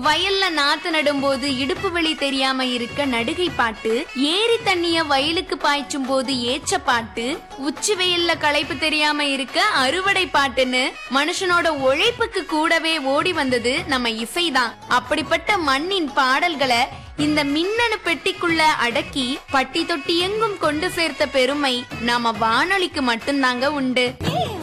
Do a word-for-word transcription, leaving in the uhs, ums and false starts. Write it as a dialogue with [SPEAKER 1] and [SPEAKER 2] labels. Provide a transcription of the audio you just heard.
[SPEAKER 1] வயல்ல நாத்து நடும் போது இடுப்பு வலி தெரியாம இருக்க நடுகை பாட்டு, ஏரி தண்ணிய வயலுக்கு பாய்ச்சும் போது ஏச்ச பாட்டு, உச்சி வெயில்ல களைப்பு தெரியாம இருக்க அறுவடை பாட்டுன்னு மனுஷனோட உழைப்புக்கு கூடவே ஓடி வந்தது நம்ம இசைதான். அப்படிப்பட்ட மண்ணின் பாடல்களை இந்த மின்னணு பெட்டிக்குள்ள அடக்கி பட்டி தொட்டி எங்கும் கொண்டு சேர்த்த பெருமை நாம வானொலிக்கு மட்டும்தாங்க உண்டு.